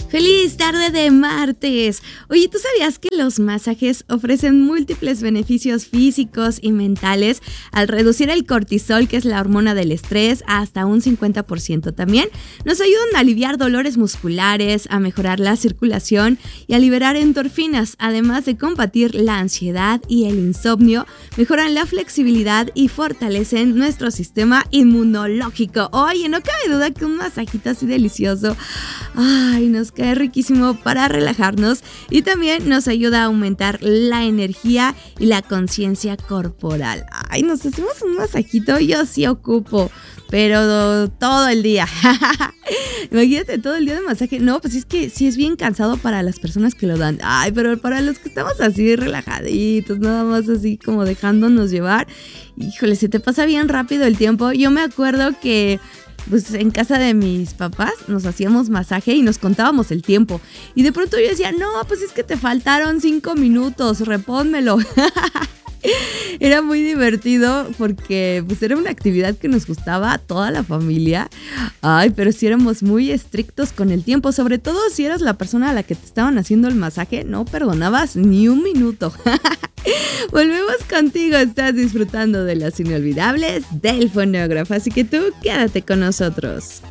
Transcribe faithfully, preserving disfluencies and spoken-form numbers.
¡Feliz tarde de martes! Oye, ¿tú sabías que los masajes ofrecen múltiples beneficios físicos y mentales al reducir el cortisol, que es la hormona del estrés, hasta un cincuenta por ciento? También nos ayudan a aliviar dolores musculares, a mejorar la circulación y a liberar endorfinas, además de combatir la ansiedad y el insomnio, mejoran la flexibilidad y fortalecen nuestro sistema inmunológico. Oye, no cabe duda que un masajito así delicioso, ay, nos cae riquísimo para relajarnos y también nos ayuda a aumentar la energía y la conciencia corporal. Ay, nos hacemos un masajito, yo sí ocupo, pero todo el día. Imagínate todo el día de masaje. No, pues es que sí es bien cansado para las personas que lo dan. Ay, pero para los que estamos así relajaditos, nada más así como dejándonos llevar, híjole, se te pasa bien rápido el tiempo. Yo me acuerdo que pues en casa de mis papás nos hacíamos masaje y nos contábamos el tiempo. Y de pronto yo decía, no, pues es que te faltaron cinco minutos, repónmelo. Era muy divertido porque pues era una actividad que nos gustaba a toda la familia. Ay, pero sí éramos muy estrictos con el tiempo, sobre todo si eras la persona a la que te estaban haciendo el masaje, no perdonabas ni un minuto. Volvemos contigo, estás disfrutando de las inolvidables del fonógrafo, así que tú quédate con nosotros.